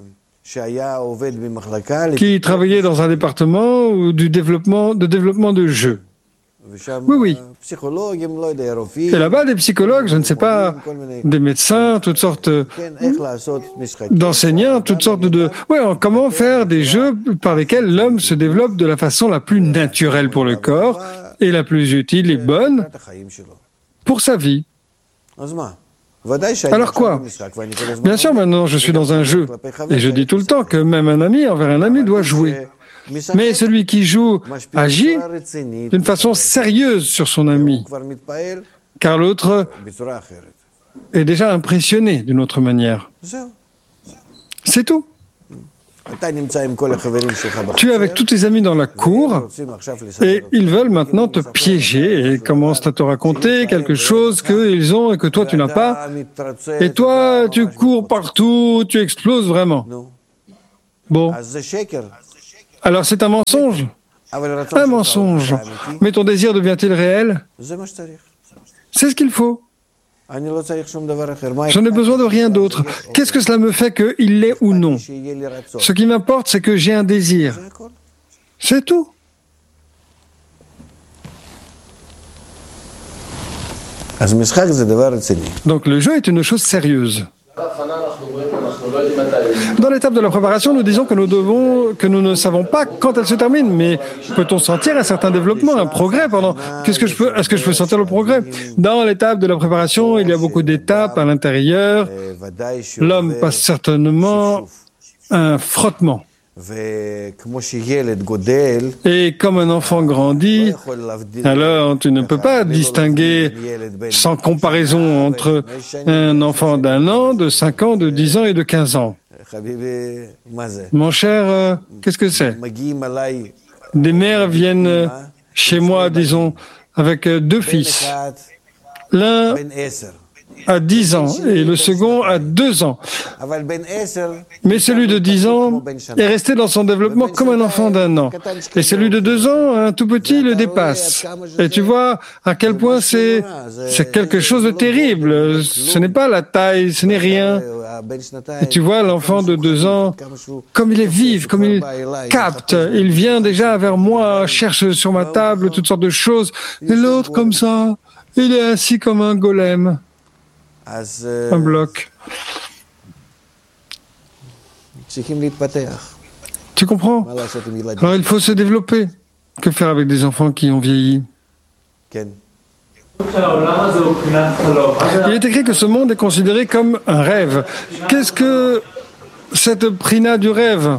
qui travaillait dans un département de développement de jeux. Oui, oui. Et là-bas, des psychologues, je ne sais pas, des médecins, toutes sortes d'enseignants, toutes sortes de... Oui, comment faire des jeux par lesquels l'homme se développe de la façon la plus naturelle pour le corps et la plus utile et bonne pour sa vie. Alors quoi? Bien sûr, maintenant je suis dans un jeu. Et je dis tout le temps que même un ami envers un ami doit jouer. Mais celui qui joue agit d'une façon sérieuse sur son ami, car l'autre est déjà impressionné d'une autre manière. C'est tout. Tu es avec tous tes amis dans la cour et ils veulent maintenant te piéger et commencent à te raconter quelque chose qu'ils ont et que toi tu n'as pas. Et toi, tu cours partout, tu exploses vraiment. Bon. Alors c'est un mensonge. Un mensonge. Mais ton désir devient-il réel? C'est ce qu'il faut. Je n'ai besoin de rien d'autre. Qu'est-ce que cela me fait qu'il l'est ou non? Ce qui m'importe, c'est que j'ai un désir. C'est tout. Donc le jeu est une chose sérieuse. Dans l'étape de la préparation, nous disons que nous ne savons pas quand elle se termine, mais peut-on sentir un certain développement, un progrès pendant... Est-ce que je peux sentir le progrès? Dans l'étape de la préparation, il y a beaucoup d'étapes à l'intérieur. L'homme passe certainement un frottement. Et comme un enfant grandit, alors tu ne peux pas distinguer sans comparaison entre un enfant d'1 an, de 5 ans, de 10 ans et de 15 ans. Mon cher, qu'est-ce que c'est? Des mères viennent chez moi, disons, avec 2 fils. L'un a 10 ans et le second a 2 ans. Mais celui de 10 ans est resté dans son développement comme un enfant d'1 an. Et celui de 2 ans, un tout petit, le dépasse. Et tu vois à quel point c'est quelque chose de terrible. Ce n'est pas la taille, ce n'est rien. Et tu vois l'enfant de 2 ans, comme il est vif, comme il capte. Il vient déjà vers moi, cherche sur ma table toutes sortes de choses. Et l'autre comme ça, il est assis comme un golem. Un bloc. Tu comprends? Alors il faut se développer. Que faire avec des enfants qui ont vieilli? Il est écrit que ce monde est considéré comme un rêve. Qu'est-ce que cette prina du rêve?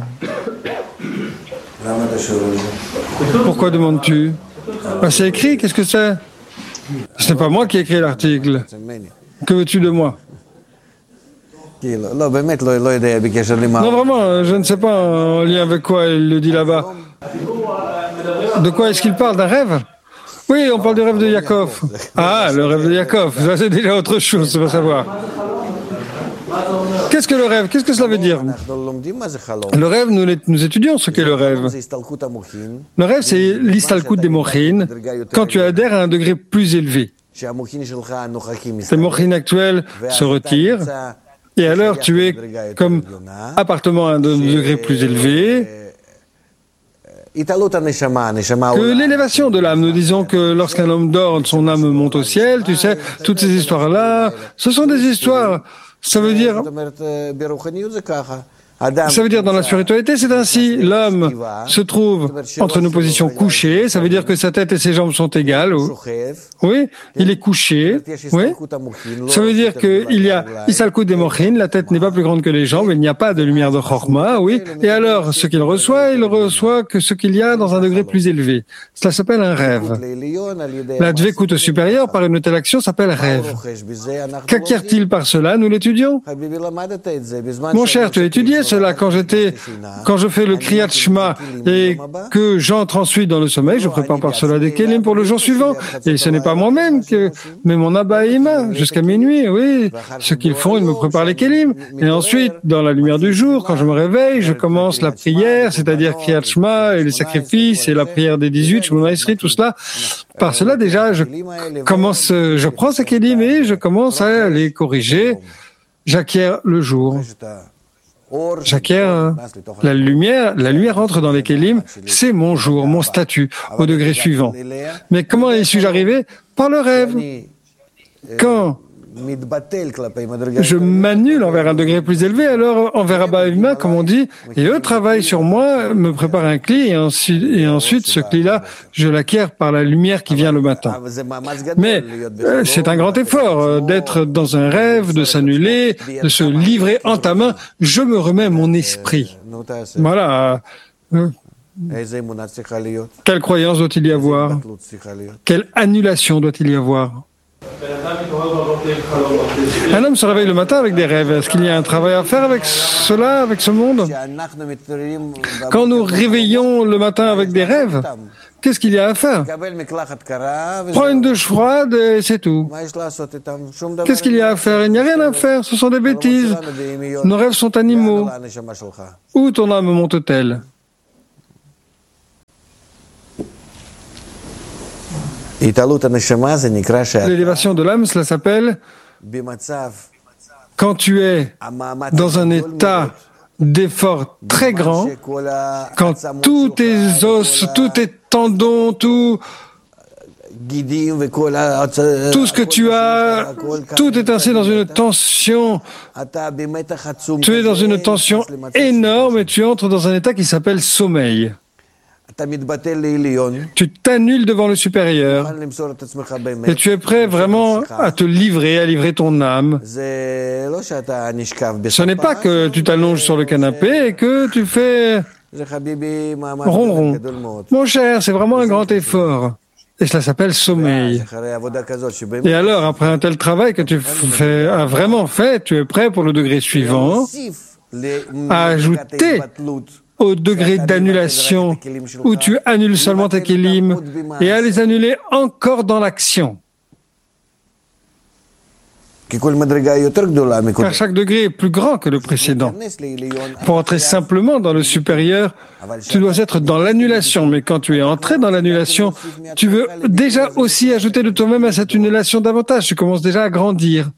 Pourquoi demandes-tu? C'est écrit, qu'est-ce que c'est? Ce n'est pas moi qui ai écrit l'article. Que veux-tu de moi? Non, vraiment, je ne sais pas en lien avec quoi il le dit là-bas. De quoi est-ce qu'il parle? D'un rêve? Oui, on parle du rêve de Yaakov. Ah, le rêve de Yaakov, ça c'est déjà autre chose, tu vas savoir. Qu'est-ce que le rêve? Qu'est-ce que cela veut dire? Le rêve, nous étudions ce qu'est le rêve. Le rêve, c'est l'istalkut des mochin, quand tu adhères à un degré plus élevé. Tes mochin actuels se retirent, et alors tu es comme appartement à un degré plus élevé. Que l'élévation de l'âme, nous disons que lorsqu'un homme dort, son âme monte au ciel, tu sais, toutes ces histoires-là, ce sont des histoires, ça veut dire dans la spiritualité, c'est ainsi. L'homme se trouve entre une position couchée, ça veut dire que sa tête et ses jambes sont égales. Oui, il est couché. Oui. Ça veut dire qu'il y a Issalkut des Mochin, la tête n'est pas plus grande que les jambes, il n'y a pas de lumière de Chorma, oui. Et alors, ce qu'il reçoit, il reçoit que ce qu'il y a dans un degré plus élevé. Cela s'appelle un rêve. La dvekut supérieure par une telle action s'appelle rêve. Qu'acquiert-il par cela? Nous l'étudions. Mon cher, tu as étudié cela quand je fais le Kriyat Shema et que j'entre ensuite dans le sommeil, je prépare par cela des kelim pour le jour suivant. Et ce n'est pas moi-même mais mon Abba et Ima, jusqu'à minuit, oui. Ce qu'ils font, ils me préparent les kelim. Et ensuite, dans la lumière du jour, quand je me réveille, je commence la prière, c'est-à-dire Kriyat Shema et les sacrifices et la prière des 18, Shemona Esrei, tout cela. Par cela, déjà, je prends ces kelim et je commence à les corriger. J'acquiers le jour. J'acquiers la lumière entre dans les kelim, c'est mon jour, mon statut, au degré suivant. Mais comment y suis-je arrivé? Par le rêve. Quand je m'annule envers un degré plus élevé, alors envers Abba Avima, comme on dit, et eux travaillent sur moi, me préparent un cli, et ensuite ce cli-là, je l'acquiers par la lumière qui vient le matin. Mais c'est un grand effort d'être dans un rêve, de s'annuler, de se livrer en ta main. Je me remets mon esprit. Voilà. Quelle croyance doit-il y avoir? Quelle annulation doit-il y avoir? Un homme se réveille le matin avec des rêves. Est-ce qu'il y a un travail à faire avec cela, avec ce monde? Quand nous réveillons le matin avec des rêves, qu'est-ce qu'il y a à faire? Prends une douche froide et c'est tout. Qu'est-ce qu'il y a à faire? Il n'y a rien à faire, ce sont des bêtises. Nos rêves sont animaux. Où ton âme monte-t-elle? L'élévation de l'âme, cela s'appelle quand tu es dans un état d'effort très grand, quand tous tes os, tous tes tendons, tout ce que tu as, tout est ainsi dans une tension. Tu es dans une tension énorme et tu entres dans un état qui s'appelle sommeil. Tu t'annules devant le supérieur et tu es prêt vraiment à te livrer, à livrer ton âme. Ce n'est pas que tu t'allonges sur le canapé et que tu fais ronron. Mon cher, c'est vraiment un grand effort. Et cela s'appelle sommeil. Et alors, après un tel travail que tu as vraiment fait, tu es prêt pour le degré suivant à ajouter au degré d'annulation où tu annules seulement tes kélim et à les annuler encore dans l'action. Car chaque degré est plus grand que le précédent. Pour entrer simplement dans le supérieur, tu dois être dans l'annulation. Mais quand tu es entré dans l'annulation, tu veux déjà aussi ajouter de toi-même à cette annulation davantage. Tu commences déjà à grandir.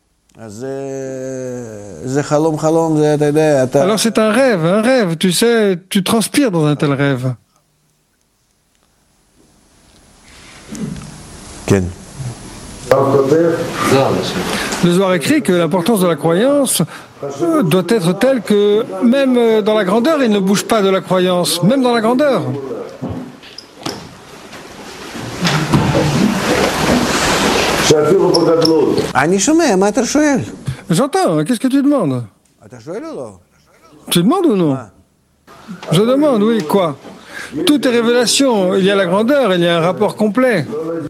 Alors c'est un rêve, tu sais, tu transpires dans un tel rêve. Ken. Le Zohar écrit que l'importance de la croyance doit être telle que même dans la grandeur, il ne bouge pas de la croyance, même dans la grandeur. J'entends, qu'est-ce que tu demandes? Tu demandes ou non? Je demande, oui, quoi? Tout est révélation, il y a la grandeur, il y a un rapport complet.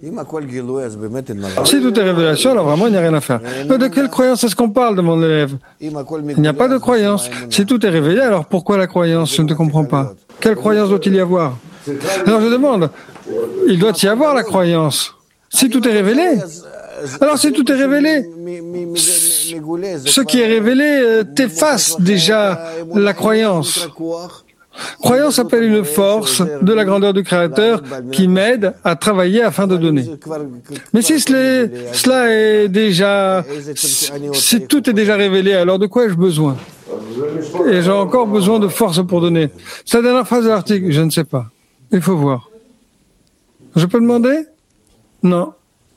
Si tout est révélation, alors vraiment il n'y a rien à faire. Mais de quelle croyance est-ce qu'on parle, demande l'élève? Il n'y a pas de croyance. Si tout est révélé, alors pourquoi la croyance? Je ne te comprends pas. Quelle croyance doit-il y avoir? Alors je demande, il doit y avoir la croyance. Si tout est révélé, alors si tout est révélé, ce qui est révélé t'efface déjà la croyance. Croyance s'appelle une force de la grandeur du Créateur qui m'aide à travailler afin de donner. Mais si cela est déjà, si tout est déjà révélé, alors de quoi ai-je besoin? Et j'ai encore besoin de force pour donner. C'est la dernière phrase de l'article, je ne sais pas. Il faut voir. Je peux demander? Non.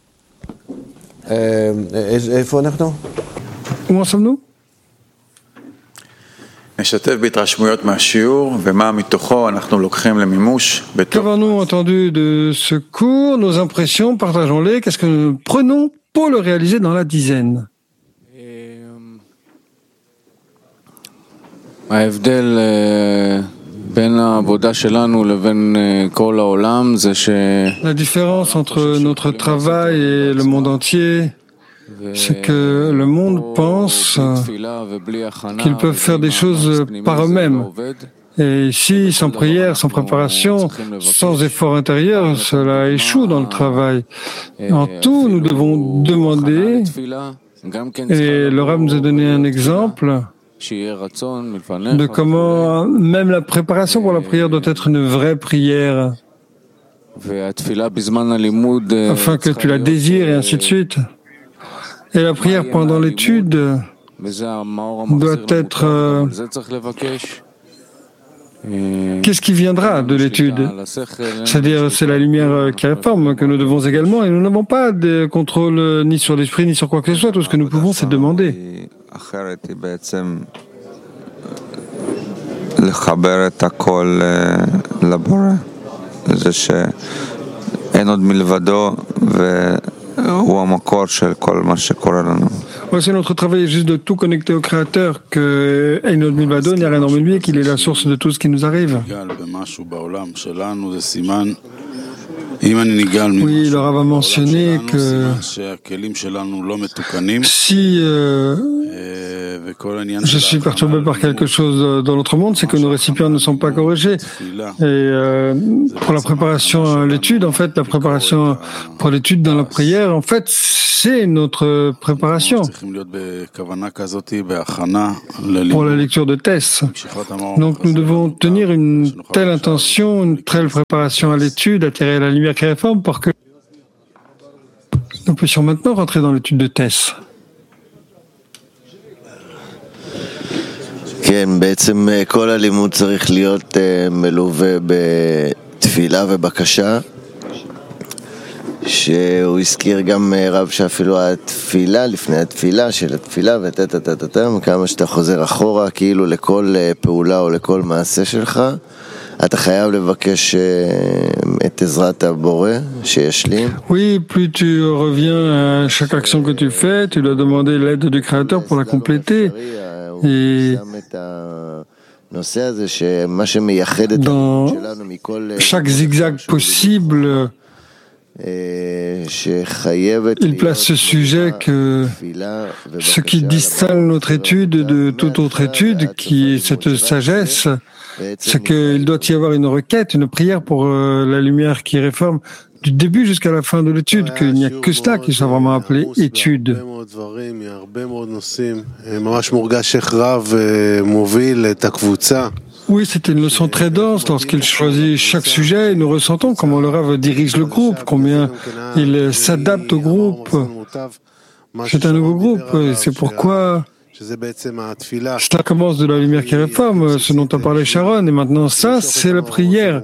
Où en sommes-nous? Qu'avons-nous entendu de ce cours? Nos impressions, partageons-les. Qu'est-ce que nous prenons pour le réaliser dans la dizaine? La différence entre notre travail et le monde entier, c'est que le monde pense qu'ils peuvent faire des choses par eux-mêmes. Et ici, sans prière, sans préparation, sans effort intérieur, cela échoue dans le travail. En tout, nous devons demander, et le Rav nous a donné un exemple de comment même la préparation pour la prière doit être une vraie prière, afin que tu la désires et ainsi de suite. Et la prière pendant l'étude doit être qu'est-ce qui viendra de l'étude? C'est-à-dire, c'est la lumière qui réforme que nous devons également, et nous n'avons pas de contrôle ni sur l'esprit, ni sur quoi que ce soit. Tout ce que nous pouvons, c'est demander. C'est notre travail juste de tout connecter au Créateur, que Einod Milvado, il n'y a rien hormis lui, et qu'il est la source de tout ce qui nous arrive. Oui, il leur a mentionné que si je suis perturbé par quelque chose dans notre monde, c'est que nos récipients ne sont pas corrigés. Et pour la préparation à l'étude, en fait, la préparation pour l'étude dans la prière, en fait, c'est notre préparation pour la lecture de Tess. Donc nous devons tenir une telle intention, une telle préparation à l'étude, attirer la lumière qui réforme pour que nous puissions maintenant rentrer dans l'étude de Tess. כן, בעצם כל הלימוד צריך להיות מלווה בתפילה ובקשה, שהוא הזכיר גם רב שאפילו התפילה, לפני התפילה של התפילה כמה שאתה חוזר אחורה כאילו לכל פעולה או לכל מעשה שלך, אתה חייב לבקש את עזרת הבורא שישלים. Oui, plus tu reviens à chaque action que tu fais, tu dois demander l'aide du Créateur pour la compléter. Et dans chaque zigzag possible, il place ce sujet que ce qui distingue notre étude de toute autre étude, qui est cette sagesse, c'est qu'il doit y avoir une requête, une prière pour la lumière qui réforme du début jusqu'à la fin de l'étude, qu'il n'y a que cela qui soit vraiment appelé étude. Oui, c'était une leçon très dense lorsqu'il choisit chaque sujet et nous ressentons comment le Rav dirige le groupe, combien il s'adapte au groupe. C'est un nouveau groupe et c'est pourquoi cela commence de la lumière qui réforme, ce dont a parlé Sharon, et maintenant ça, c'est la prière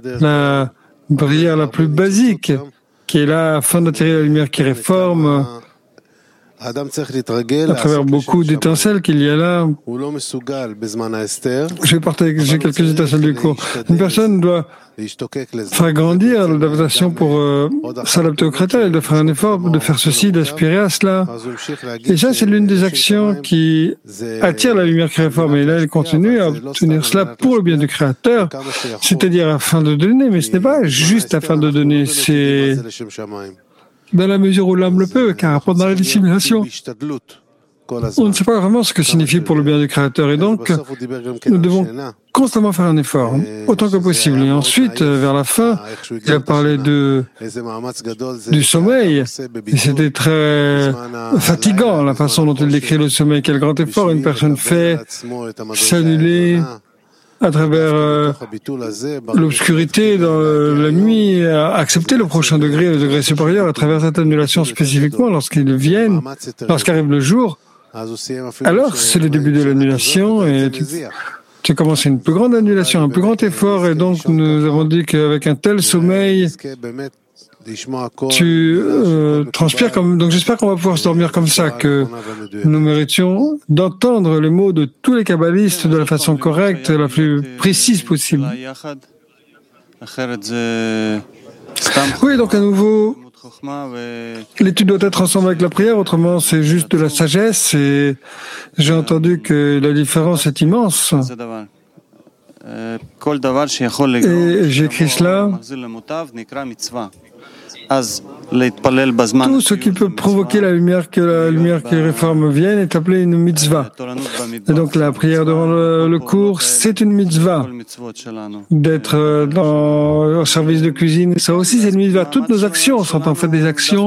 la plus basique, qui est là afin d'attirer la lumière qui réforme, à travers beaucoup d'étincelles qu'il y a là. Je vais partager quelques étincelles du cours. Une personne doit faire grandir l'adaptation pour s'adapter au Créateur. Elle doit faire un effort de faire ceci, d'aspirer à cela. Et ça, c'est l'une des actions qui attire la lumière qui réforme. Et là, elle continue à obtenir cela pour le bien du Créateur, c'est-à-dire afin de donner. Mais ce n'est pas juste afin de donner, c'est dans la mesure où l'âme le peut, car pendant la dissimulation, on ne sait pas vraiment ce que signifie pour le bien du Créateur. Et donc, nous devons constamment faire un effort, autant que possible. Et ensuite, vers la fin, il a parlé du sommeil. Et c'était très fatigant, la façon dont il décrit le sommeil. Quel grand effort une personne fait s'annuler à travers l'obscurité dans la nuit, à accepter le prochain degré, le degré supérieur, à travers cette annulation spécifiquement, lorsqu'ils viennent, lorsqu'arrive le jour, alors c'est le début de l'annulation et tu commences une plus grande annulation, un plus grand effort, et donc nous avons dit qu'avec un tel sommeil, tu transpires comme... Donc j'espère qu'on va pouvoir se dormir comme ça, que nous méritions d'entendre les mots de tous les kabbalistes de la façon correcte, la plus précise possible. Oui, donc à nouveau, l'étude doit être ensemble avec la prière, autrement c'est juste de la sagesse, et j'ai entendu que la différence est immense. Et j'ai écrit cela. Tout ce qui peut provoquer que la lumière qui réforme vienne est appelé une mitzvah. Et donc la prière devant le cours, c'est une mitzvah. D'être au service de cuisine, ça aussi c'est une mitzvah. Toutes nos actions sont en fait des actions,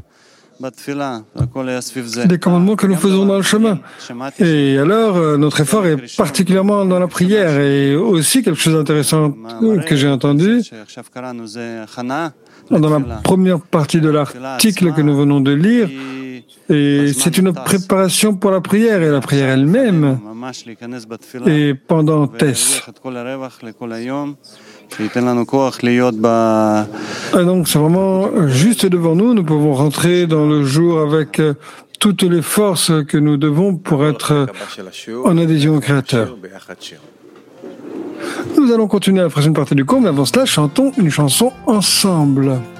des commandements que nous faisons dans le chemin. Et alors, notre effort est particulièrement dans la prière. Et aussi, quelque chose d'intéressant que j'ai entendu, dans la première partie de l'article que nous venons de lire, Et c'est une préparation pour la prière, et la prière elle-même est pendant Tess. Donc c'est vraiment juste devant nous, nous pouvons rentrer dans le jour avec toutes les forces que nous devons pour être en adhésion au Créateur. Nous allons continuer la prochaine partie du cours, mais avant cela, chantons une chanson ensemble.